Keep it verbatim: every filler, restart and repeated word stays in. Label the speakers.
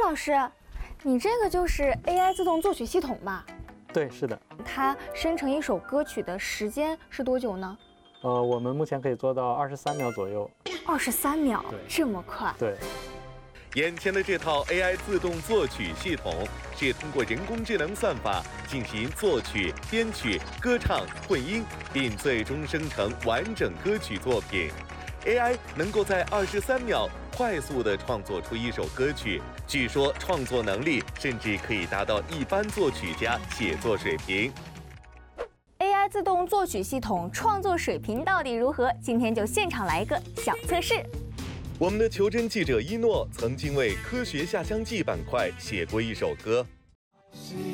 Speaker 1: 老师，你这个就是 A I 自动作曲系统吧？
Speaker 2: 对，是的。
Speaker 1: 它生成一首歌曲的时间是多久呢？
Speaker 2: 呃，我们目前可以做到二十三秒左右。
Speaker 1: 二十三秒，这么快？
Speaker 2: 对。
Speaker 3: 眼前的这套 A I 自动作曲系统是通过人工智能算法进行作曲、编曲、歌唱、混音，并最终生成完整歌曲作品。A I 能够在二十三秒快速地创作出一首歌曲，据说创作能力甚至可以达到一般作曲家写作水平。
Speaker 1: A I 自动作曲系统创作水平到底如何？今天就现场来一个小测试。
Speaker 3: 我们的求真记者一诺曾经为《科学下乡记》板块写过一首歌。